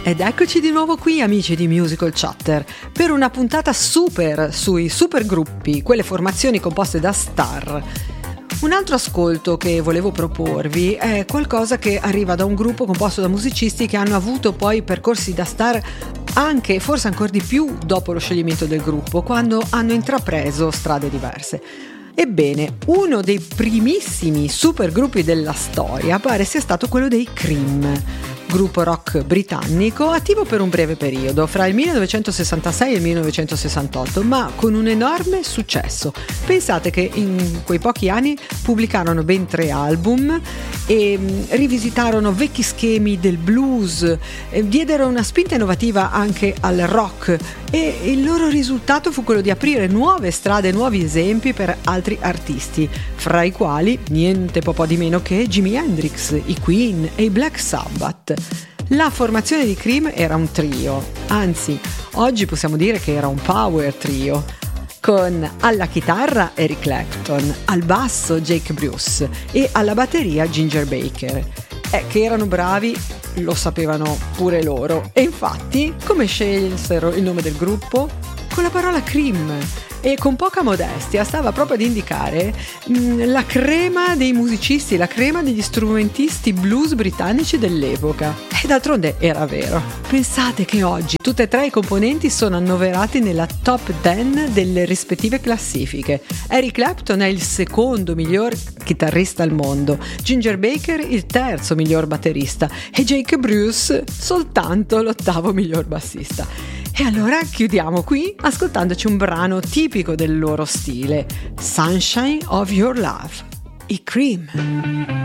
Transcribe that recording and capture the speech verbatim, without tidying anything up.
Ed eccoci di nuovo qui, amici di Musical Chatter, per una puntata super sui supergruppi, quelle formazioni composte da star. Un altro ascolto che volevo proporvi è qualcosa che arriva da un gruppo composto da musicisti che hanno avuto poi percorsi da star anche, forse ancora di più, dopo lo scioglimento del gruppo, quando hanno intrapreso strade diverse. Ebbene, uno dei primissimi supergruppi della storia pare sia stato quello dei Cream, gruppo rock britannico attivo per un breve periodo, fra il millenovecentosessantasei e il millenovecentosessantotto, ma con un enorme successo. Pensate che in quei pochi anni pubblicarono ben tre album e rivisitarono vecchi schemi del blues, diedero una spinta innovativa anche al rock e il loro risultato fu quello di aprire nuove strade, nuovi esempi per altri artisti, fra i quali niente po' di meno che Jimi Hendrix, i Queen e i Black Sabbath. La formazione di Cream era un trio, anzi oggi possiamo dire che era un power trio, con alla chitarra Eric Clapton, al basso Jake Bruce e alla batteria Ginger Baker. Eh, che erano bravi lo sapevano pure loro, e infatti come scelsero il nome del gruppo? Con la parola Cream, e con poca modestia stava proprio ad indicare mh, la crema dei musicisti, la crema degli strumentisti blues britannici dell'epoca. E d'altronde era vero. Pensate che oggi tutte e tre i componenti sono annoverati nella top dieci delle rispettive classifiche. Eric Clapton è il secondo miglior chitarrista al mondo, Ginger Baker il terzo miglior batterista e Jake Bruce soltanto l'ottavo miglior bassista. E allora chiudiamo qui ascoltandoci un brano tipico del loro stile, Sunshine of Your Love, i Cream.